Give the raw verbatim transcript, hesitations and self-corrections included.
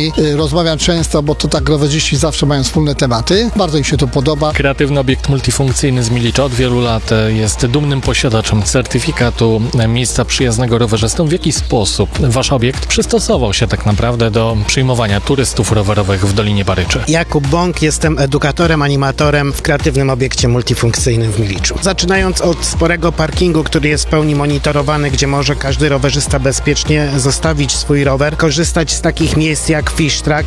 rowerami. Rozmawiam często, bo to tak rowerzyści zawsze mają wspólne tematy. Bardzo im się to podoba. Kreatywny obiekt multifunkcyjny z Milicza od wielu lat jest dumnym posiadaczem certyfikatu miejsca przyjaznego rowerzystom. W jaki sposób wasz obiekt przystosował się tak naprawdę do przyjmowania turystów rowerowych w Dolinie Baryczy? Jakub Bąk, jestem edukatorem, animatorem w kreatywnym obiekcie multifunkcyjnym w Miliczu. Zaczynając od sporego parkingu, który jest w pełni monitorowany, gdzie może każdy rowerzysta bezpiecznie zostawić swój rower, korzystać z takich miejsc jak Fish Track,